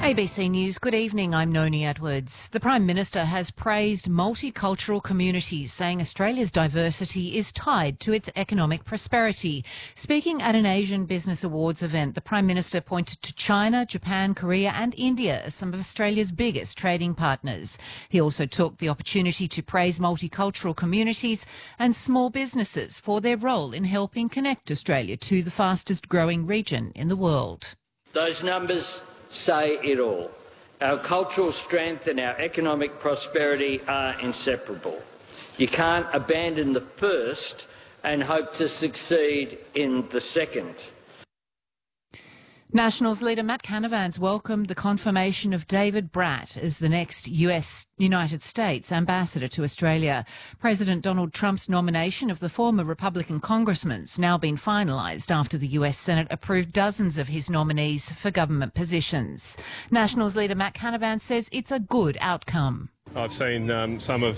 ABC News, good evening, I'm Noni Edwards. The Prime Minister has praised multicultural communities, saying Australia's diversity is tied to its economic prosperity. Speaking at an Asian Business Awards event, the Prime Minister pointed to China, Japan, Korea and India as some of Australia's biggest trading partners. He also took the opportunity to praise multicultural communities and small businesses for their role in helping connect Australia to the fastest growing region in the world. Those numbers say it all. Our cultural strength and our economic prosperity are inseparable. You can't abandon the first and hope to succeed in the second. Nationals leader Matt Canavan's welcomed the confirmation of David Bratt as the next United States ambassador to Australia. President Donald Trump's nomination of the former Republican congressman's now been finalised after the US Senate approved dozens of his nominees for government positions. Nationals leader Matt Canavan says it's a good outcome. I've seen some of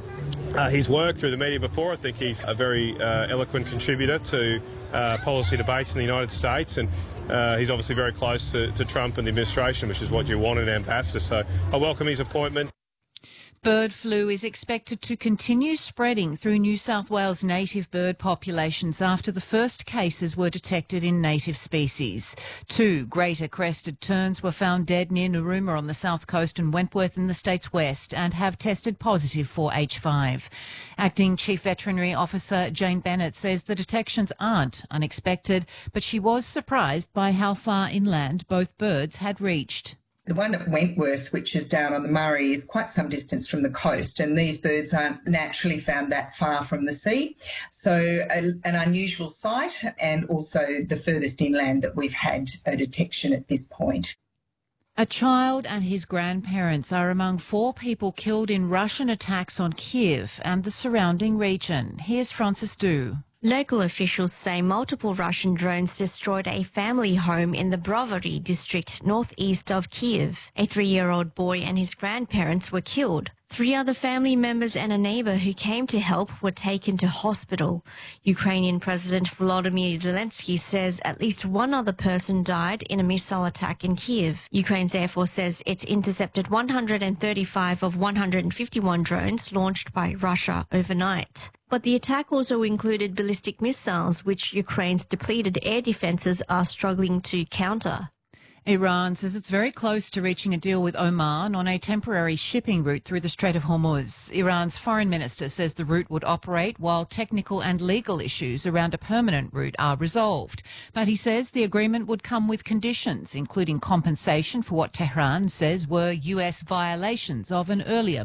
his work through the media before. I think he's a very eloquent contributor to policy debates in the United States, and he's obviously very close to Trump and the administration, which is what you want in an ambassador. So I welcome his appointment. Bird flu is expected to continue spreading through New South Wales native bird populations after the first cases were detected in native species. 2 greater crested terns were found dead near Narooma on the south coast and Wentworth in the state's west and have tested positive for H5. Acting Chief Veterinary Officer Jane Bennett says the detections aren't unexpected, but she was surprised by how far inland both birds had reached. The one at Wentworth, which is down on the Murray, is quite some distance from the coast, and these birds aren't naturally found that far from the sea. So an unusual sight, and also the furthest inland that we've had a detection at this point. A child and his grandparents are among 4 people killed in Russian attacks on Kiev and the surrounding region. Here's Francis Du. Local officials say multiple Russian drones destroyed a family home in the Brovary district northeast of Kiev. A 3-year-old boy and his grandparents were killed. 3 other family members and a neighbour who came to help were taken to hospital. Ukrainian President Volodymyr Zelensky says at least 1 other person died in a missile attack in Kiev. Ukraine's Air Force says it intercepted 135 of 151 drones launched by Russia overnight. But the attack also included ballistic missiles, which Ukraine's depleted air defences are struggling to counter. Iran says it's very close to reaching a deal with Oman on a temporary shipping route through the Strait of Hormuz. Iran's foreign minister says the route would operate while technical and legal issues around a permanent route are resolved. But he says the agreement would come with conditions, including compensation for what Tehran says were US violations of an earlier